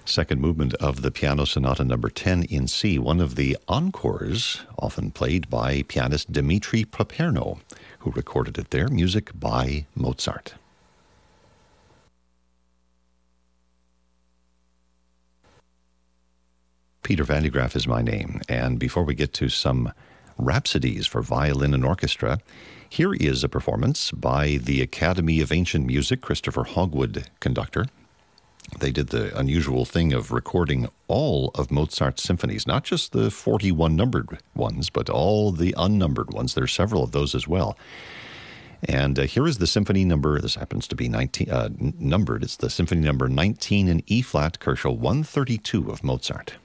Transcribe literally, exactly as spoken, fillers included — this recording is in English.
Second movement of the Piano Sonata number ten in C, one of the encores often played by pianist Dimitri Properno, who recorded it there, music by Mozart. Peter Van de Graaff is my name, and before we get to some rhapsodies for violin and orchestra, here is a performance by the Academy of Ancient Music, Christopher Hogwood conductor. They did the unusual thing of recording all of Mozart's symphonies, not just the forty-one numbered ones, but all the unnumbered ones. There's several of those as well. And uh, here is the symphony number, this happens to be nineteen, uh, numbered, it's the symphony number nineteen in E-flat, Kochel one thirty-two of Mozart.